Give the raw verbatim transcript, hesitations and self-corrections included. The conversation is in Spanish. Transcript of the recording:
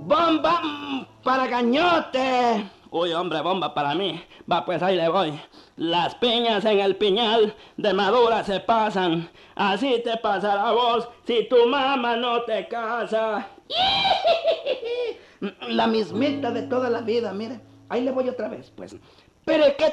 ¡Bomba para Gañote! Uy, hombre, bomba para mí. Va, pues ahí le voy. Las piñas en el piñal de madura se pasan. Así te pasará a vos si tu mamá no te casa. La mismita de toda la vida, mire. Ahí le voy otra vez, pues. Pero ¿qué